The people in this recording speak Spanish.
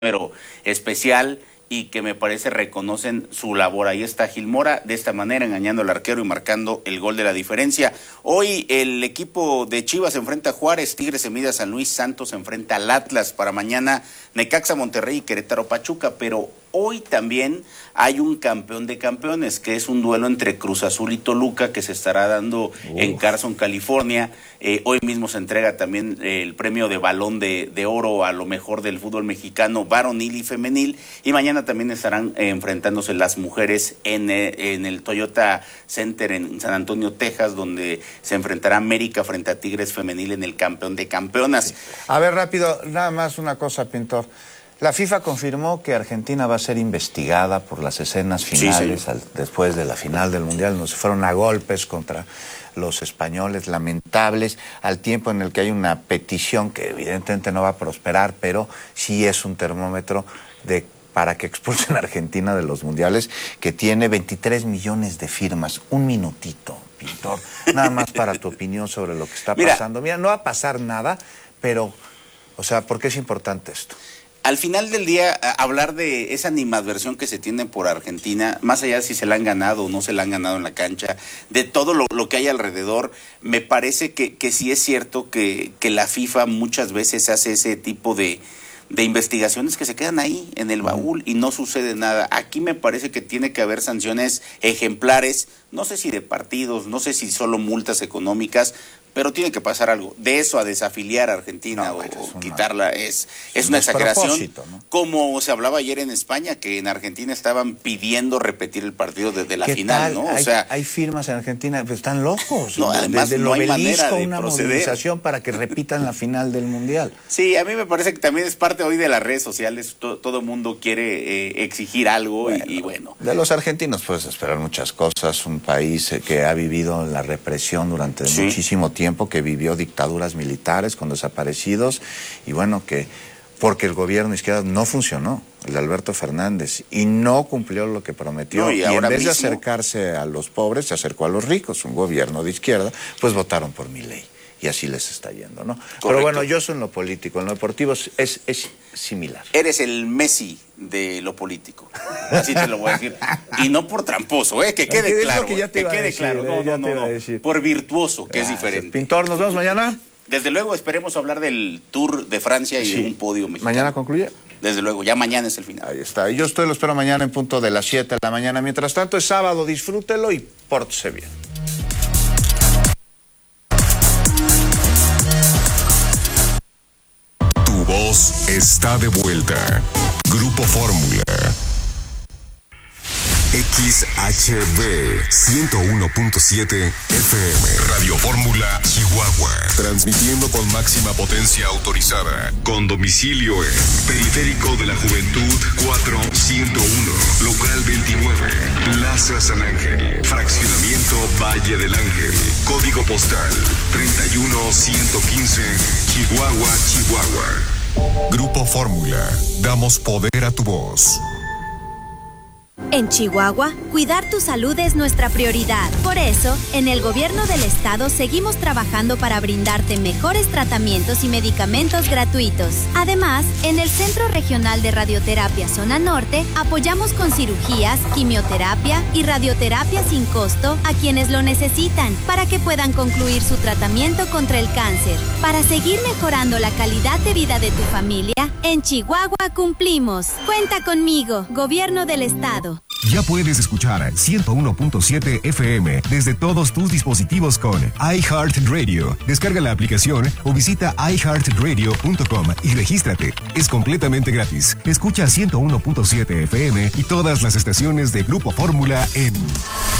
número especial y que me parece reconocen su labor. Ahí está Gil Mora, de esta manera engañando al arquero y marcando el gol de la diferencia. Hoy el equipo de Chivas se enfrenta a Juárez, Tigres se mide a San Luis, Santos se enfrenta al Atlas, para mañana Necaxa, Monterrey y Querétaro, Pachuca, pero hoy también hay un campeón de campeones, que es un duelo entre Cruz Azul y Toluca, que se estará dando en Carson, California. Hoy mismo se entrega también el premio de Balón de Oro a lo mejor del fútbol mexicano, varonil y femenil. Y mañana también estarán enfrentándose las mujeres en el Toyota Center en San Antonio, Texas, donde se enfrentará América frente a Tigres femenil en el campeón de campeonas. A ver, rápido, nada más una cosa, Pintor. La FIFA confirmó que Argentina va a ser investigada por las escenas finales, sí, después de la final del Mundial, donde se fueron a golpes contra los españoles, lamentables, al tiempo en el que hay una petición que evidentemente no va a prosperar, pero sí es un termómetro para que expulsen a Argentina de los mundiales, que tiene 23 millones de firmas. Un minutito, Pintor, nada más para tu opinión sobre lo que está pasando. Mira, no va a pasar nada, pero, o sea, ¿por qué es importante esto? Al final del día, hablar de esa animadversión que se tiene por Argentina, más allá de si se la han ganado o no se la han ganado en la cancha, de todo lo que hay alrededor, me parece que sí es cierto que la FIFA muchas veces hace ese tipo de investigaciones que se quedan ahí en el baúl y no sucede nada. Aquí me parece que tiene que haber sanciones ejemplares, no sé si de partidos, no sé si solo multas económicas, pero tiene que pasar algo. De eso a desafiliar a Argentina o quitarla es una exageración, ¿no? Como se hablaba ayer en España, que en Argentina estaban pidiendo repetir el partido desde la final, ¿no? Hay firmas en Argentina, pues están locos. No, además desde no hay manera de una proceder. Movilización para que repitan la final del Mundial. Sí, a mí me parece que también es parte hoy de las redes sociales. Todo el mundo quiere exigir algo y bueno. De los argentinos puedes esperar muchas cosas. Un país que ha vivido la represión durante muchísimo tiempo, que vivió dictaduras militares con desaparecidos, y bueno, que porque el gobierno izquierda no funcionó, el de Alberto Fernández, y no cumplió lo que prometió, y en vez de acercarse a los pobres, se acercó a los ricos. Un gobierno de izquierda, pues votaron por Milei, y así les está yendo, ¿no? Correcto. Pero bueno, yo soy en lo político, en lo deportivo es similar. Eres el Messi de lo político, así te lo voy a decir, y no por tramposo, que quede claro, que quede claro, no, por virtuoso, que es diferente. Pintor, ¿nos vemos mañana? Desde luego, esperemos hablar del Tour de Francia y de un podio mexicano. ¿Mañana concluye? Desde luego, ya mañana es el final. Ahí está, y yo lo espero mañana en punto de las 7 de la mañana. Mientras tanto, es sábado, disfrútelo y pórtese bien. Tu voz está de vuelta. Grupo Fórmula. XHB 101.7 FM. Radio Fórmula, Chihuahua. Transmitiendo con máxima potencia autorizada. Con domicilio en Periférico de la Juventud 4101. Local 29. Plaza San Ángel. Fraccionamiento Valle del Ángel. Código postal 31115. Chihuahua, Chihuahua. Grupo Fórmula. Damos poder a tu voz. En Chihuahua, cuidar tu salud es nuestra prioridad. Por eso, en el gobierno del estado seguimos trabajando para brindarte mejores tratamientos y medicamentos gratuitos. Además, en el Centro Regional de Radioterapia Zona Norte, apoyamos con cirugías, quimioterapia y radioterapia sin costo a quienes lo necesitan, para que puedan concluir su tratamiento contra el cáncer. Para seguir mejorando la calidad de vida de tu familia, en Chihuahua cumplimos. Cuenta conmigo, Gobierno del Estado. Ya puedes escuchar 101.7 FM desde todos tus dispositivos con iHeartRadio. Descarga la aplicación o visita iHeartRadio.com y regístrate. Es completamente gratis. Escucha 101.7 FM y todas las estaciones de Grupo Fórmula en